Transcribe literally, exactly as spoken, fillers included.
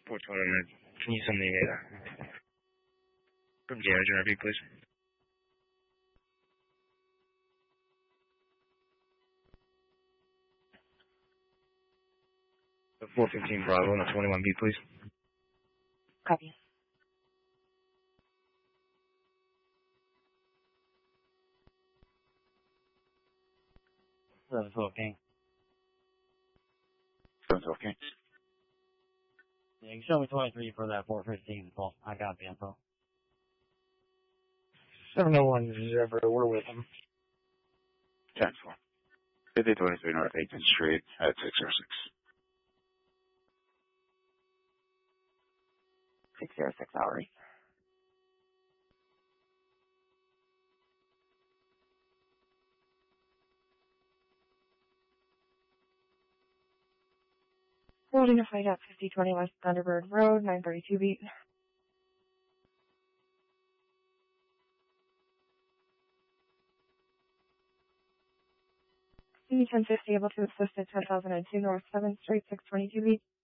four twenty-nine. Can you send the, uh, from J R G R B, please? The four fifteen Bravo and the twenty-one B, please. Copy. seven twelve King. seven twelve King. Yeah, you can show me twenty-three for that four fifteen. Well, I got the info. seven oh one Zebra, we're with him. ten four. fifty twenty-three North eighteenth Street at six oh six. six oh six hours. Holding a flight at fifty twenty West Thunderbird Road, nine thirty-two beat. C ten fifty able to assist at ten thousand two North seventh Street, six twenty-two beat.